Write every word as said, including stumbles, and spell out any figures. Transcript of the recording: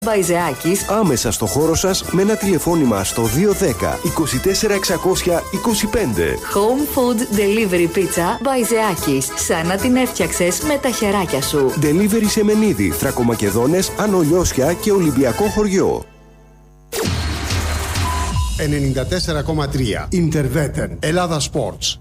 Μπαϊζεάκης άμεσα στο χώρο σας με ένα τηλεφώνημα στο δύο ένα μηδέν είκοσι τέσσερα εξακόσια είκοσι πέντε. Home Food Delivery Pizza Μπαϊζεάκης. Σαν να την έφτιαξες με τα χεράκια σου. Delivery σε Μενίδη, Θρακομακεδόνες, Άνω Λιώσια και Ολυμπιακό χωριό. ενενήντα τέσσερα κόμμα τρία Interveten Ελλάδα Sports.